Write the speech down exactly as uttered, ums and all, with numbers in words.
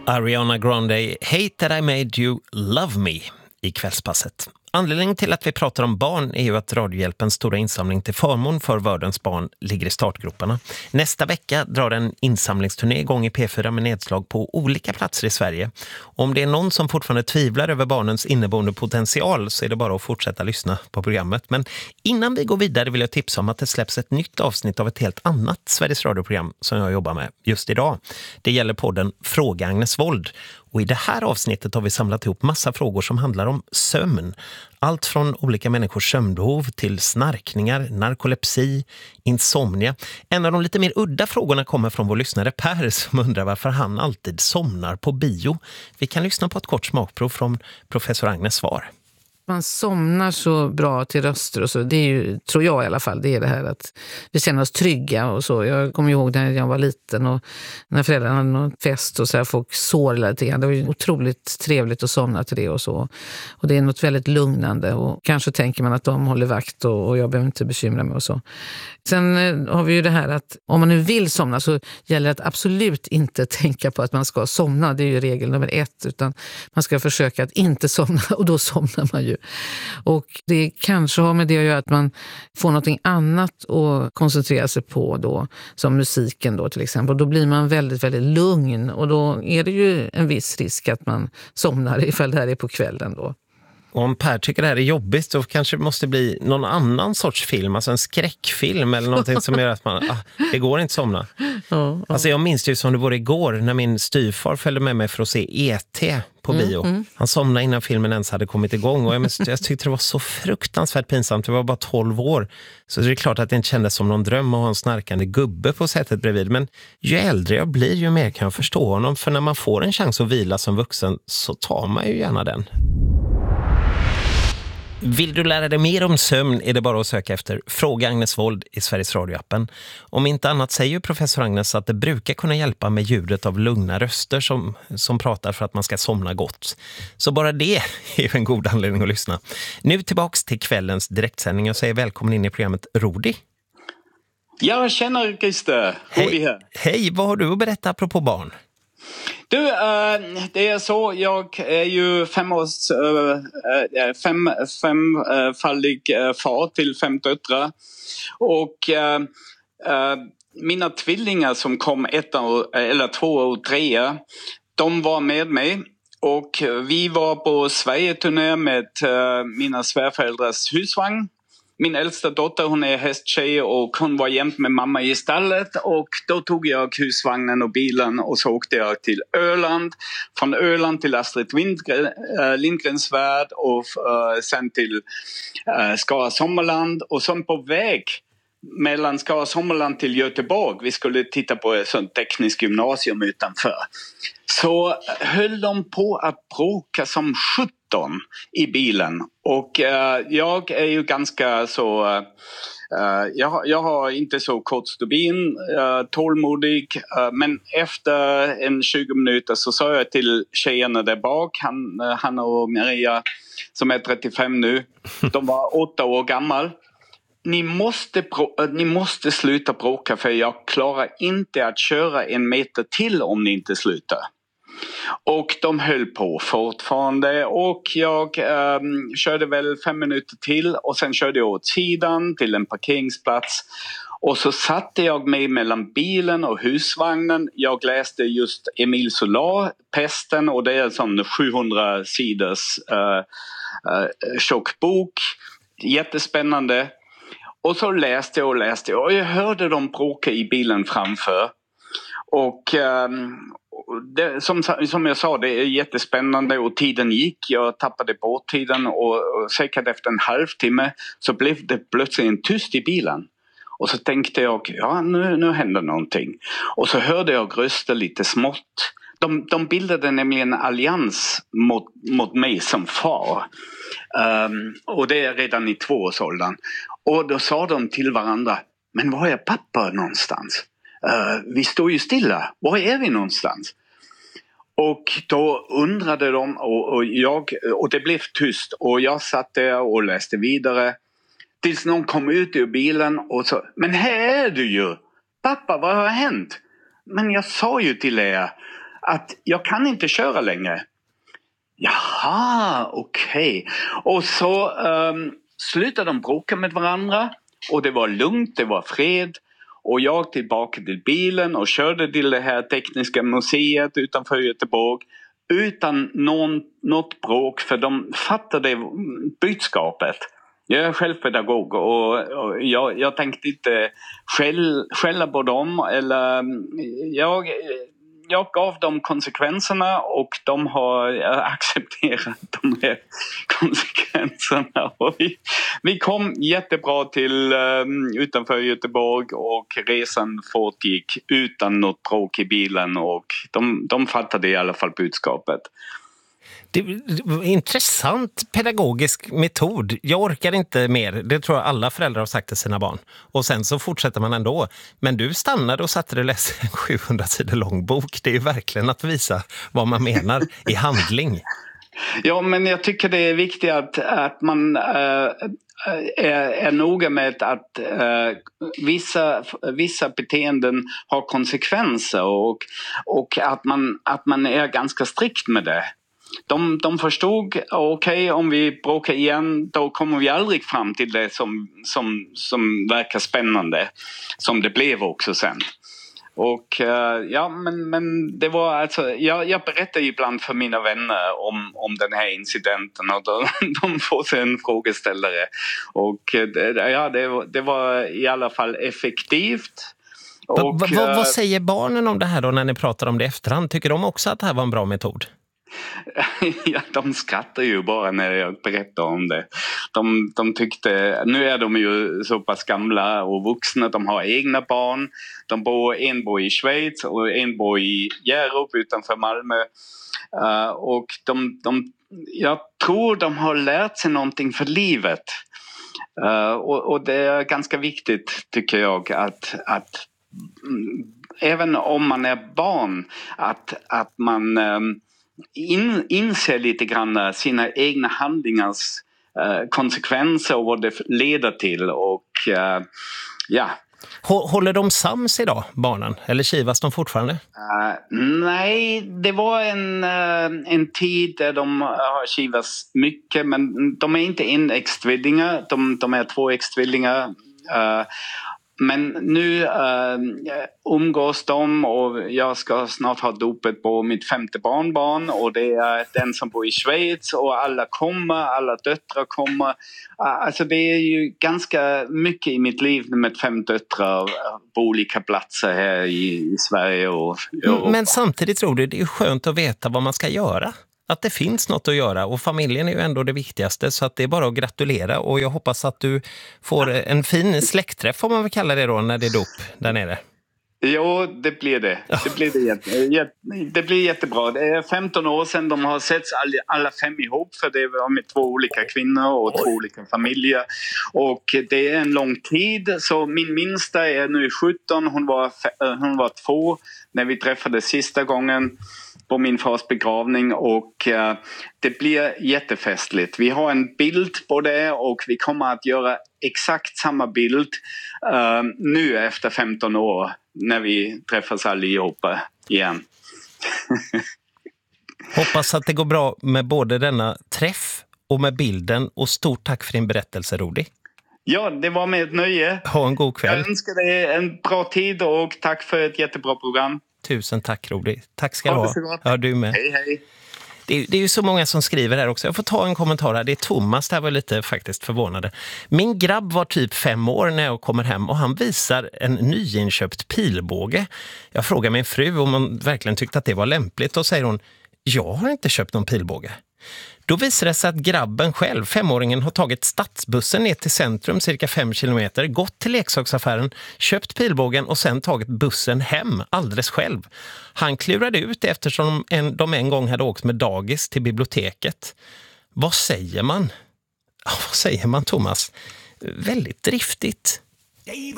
Ariana Grande, Hate That I Made You Love Me i kvällspasset. Anledningen till att vi pratar om barn är ju att Radiohjälpens stora insamling till förmån för världens barn ligger i startgroparna. Nästa vecka drar en insamlingsturné igång i P fyra med nedslag på olika platser i Sverige. Om det är någon som fortfarande tvivlar över barnens inneboende potential så är det bara att fortsätta lyssna på programmet. Men innan vi går vidare vill jag tipsa om att det släpps ett nytt avsnitt av ett helt annat Sveriges radioprogram som jag jobbar med just idag. Det gäller podden Fråga Agnes Wold. Och i det här avsnittet har vi samlat ihop massa frågor som handlar om sömn. Allt från olika människors sömnbehov till snarkningar, narkolepsi, insomnia. En av de lite mer udda frågorna kommer från vår lyssnare Per som undrar varför han alltid somnar på bio. Vi kan lyssna på ett kort smakprov från professor Agnes svar. Man somnar så bra till röster och så. Det är ju, tror jag i alla fall, det är det här att vi känner oss trygga och så. Jag kommer ihåg när jag var liten och när föräldrarna hade någon fest och så här, folk sår lite grann. Det var ju otroligt trevligt att somna till det och så. Och det är något väldigt lugnande och kanske tänker man att de håller vakt och, och jag behöver inte bekymra mig och så. Sen eh, har vi ju det här att om man nu vill somna så gäller det att absolut inte tänka på att man ska somna. Det är ju regel nummer ett, utan man ska försöka att inte somna och då somnar man ju. Och det kanske har med det att göra att man får något annat att koncentrera sig på då, som musiken då till exempel. Och då blir man väldigt, väldigt lugn och då är det ju en viss risk att man somnar ifall det här är på kvällen då. Och om Per tycker det här är jobbigt så kanske det måste bli någon annan sorts film, alltså en skräckfilm eller någonting som gör att man, ah, det går inte somna. Ja, ja. Alltså jag minns det ju som det var igår när min styvfar följde med mig för att se E T på bio. Mm, mm. Han somnade innan filmen ens hade kommit igång och jag, jag tyckte det var så fruktansvärt pinsamt. Det var bara tolv år. Så det är klart att det inte kändes som någon dröm att ha en snarkande gubbe på sättet bredvid. Men ju äldre jag blir ju mer kan jag förstå honom. För när man får en chans att vila som vuxen så tar man ju gärna den. Vill du lära dig mer om sömn är det bara att söka efter Fråga Agnes Wold i Sveriges radioappen. Om inte annat säger professor Agnes att det brukar kunna hjälpa med ljudet av lugna röster som, som pratar för att man ska somna gott. Så bara det är en god anledning att lyssna. Nu tillbaks till kvällens direktsändning och säger välkommen in i programmet Rodi. Ja, tjena Christer. Rodi här. Hej, vad har du att berätta apropå barn? Du, uh, det är så, jag är ju fem års, uh, fem, femfaldig uh, far till fem döttrar och uh, uh, mina tvillingar som kom ett år, eller två och tre, de var med mig och vi var på Sverige-turné med uh, mina svärföräldrars husvagn. Min äldsta dotter, hon är hästtjej och hon var jämt med mamma i stallet och då tog jag husvagnen och bilen och så åkte jag till Öland. Från Öland till Astrid Lindgren, äh, Lindgrens värld och äh, sen till äh, Skara Sommarland och sen på väg mellan Skara Sommarland till Göteborg. Vi skulle titta på ett sånt tekniskt gymnasium utanför. Så höll de på att bråka som sjutton i bilen. Och uh, jag är ju ganska så... Uh, jag, jag har inte så kort stubin, uh, tålmodig. Uh, men efter en tjugo minuter så sa jag till tjejerna där bak, han, uh, Hanna och Maria som är trettiofem nu. De var åtta år gammal. Ni måste, ni måste sluta bråka för jag klarar inte att köra en meter till om ni inte slutar. Och de höll på fortfarande och jag eh, körde väl fem minuter till och sen körde jag åt sidan till en parkeringsplats. Och så satte jag mig mellan bilen och husvagnen. Jag läste just Emile Zola, Pesten, och det är en sån sjuhundra sidors eh, eh, tjock bok. Jättespännande. Och så läste jag och läste jag och jag hörde dem bråka i bilen framför. Och eh, det, som, som jag sa, det är jättespännande och tiden gick. Jag tappade bort tiden och, och säkert efter en halvtimme så blev det plötsligt tyst i bilen. Och så tänkte jag, ja nu, nu händer någonting. Och så hörde jag röster lite smått. De, de bildade nämligen en allians mot, mot mig som far. Um, och det är redan i tvåårsåldern. Och då sa de till varandra, men var är pappa någonstans? Uh, vi står ju stilla, var är vi någonstans? Och då undrade de och, och, jag, och det blev tyst. Och jag satt där och läste vidare. Tills någon kom ut ur bilen och sa, men här är du ju! Pappa, vad har hänt? Men jag sa ju till er att jag kan inte köra längre. Jaha, okej. Okay. Och så um, slutade de bråka med varandra och det var lugnt, det var fred. Och jag tillbaka till bilen och körde till det här tekniska museet utanför Göteborg utan någon, något bråk, för de fattade budskapet. Jag är själv pedagog och, och jag, jag tänkte inte skäll, skälla på dem. Eller, jag, jag gav dem konsekvenserna och de har accepterat de här konsekvenserna. Och vi, vi kom jättebra till um, utanför Göteborg och resan fortgick utan något bråk i bilen och de, de fattade i alla fall budskapet. Det är intressant pedagogisk metod. Jag orkar inte mer. Det tror jag alla föräldrar har sagt till sina barn. Och sen så fortsätter man ändå. Men du stannade och satte dig och läste en sjuhundra sidor lång bok. Det är ju verkligen att visa vad man menar i handling. Ja, men jag tycker det är viktigt att, att man äh, är, är noga med att äh, vissa, vissa beteenden har konsekvenser och, och att, man, att man är ganska strikt med det. De, de förstod, okej, okay, om vi bråkar igen då kommer vi aldrig fram till det som, som, som verkar spännande, som det blev också sen. Och uh, ja, men, men det var alltså, jag, jag berättar ibland för mina vänner om, om den här incidenten och de, de får sig en frågeställare. Och det, ja, det, det var i alla fall effektivt. Och, va, va, uh, vad säger barnen om det här då när ni pratar om det efterhand? Tycker de också att det här var en bra metod? Ja, de skrattar ju bara när jag berättar om det. De, de tyckte, nu är de ju så pass gamla och vuxna, de har egna barn. De bor, en bor i Schweiz och en bor i Hjärup utanför Malmö. Uh, och de, de, jag tror de har lärt sig någonting för livet. Uh, och, och det är ganska viktigt, tycker jag, att, att mm, även om man är barn, att, att man um, In, inser lite grann sina egna handlingars uh, konsekvenser och vad det leder till. Och uh, ja. Håller de sams idag, barnen? Eller kivas de fortfarande? Uh, nej, det var en, uh, en tid där de har kivas mycket, men de är inte enäggstvillingar, de, de är tvåäggstvillingar. Uh, Men nu äh, umgås de och jag ska snart ha dopet på mitt femte barnbarn och det är den som bor i Schweiz och alla kommer, alla döttrar kommer. Alltså det är ju ganska mycket i mitt liv med fem döttrar på olika platser här i, i Sverige och Europa. Men samtidigt tror du det är skönt att veta vad man ska göra. Att det finns något att göra och familjen är ju ändå det viktigaste så att det är bara att gratulera och jag hoppas att du får en fin släktträff om man vill kalla det då när det är dop där nere. Jo, det blir det. Det blir, det jätte, jätte, det blir jättebra. Det är femton år sedan de har setts alla, alla fem ihop för det var med två olika kvinnor och Oj. två olika familjer. Och det är en lång tid så min minsta är nu sjutton, hon var, hon var två när vi träffades sista gången på min fars begravning och uh, det blir jättefestligt. Vi har en bild på det och vi kommer att göra exakt samma bild uh, nu efter femton år när vi träffas allihopa igen. Hoppas att det går bra med både denna träff och med bilden och stort tack för din berättelse, Rudi. Ja, det var med ett nöje. Ha en god kväll. Jag önskar dig en bra tid och tack för ett jättebra program. Tusen tack, Rudi. Tack ska du ha. Ha. Ja, du med. Hej, hej. Det är, det är ju så många som skriver här också. Jag får ta en kommentar här. Det är Thomas, där var lite faktiskt förvånade. Min grabb var typ fem år när jag kommer hem och han visar en nyinköpt pilbåge. Jag frågar min fru om hon verkligen tyckte att det var lämpligt och säger hon, jag har inte köpt någon pilbåge. Då visar det sig att grabben själv, femåringen, har tagit stadsbussen ner till centrum cirka fem kilometer, gått till leksaksaffären, köpt pilbågen och sen tagit bussen hem alldeles själv. Han klurade ut det eftersom de en, de en gång hade åkt med dagis till biblioteket. Vad säger man? Ja, vad säger man, Thomas? Väldigt driftigt.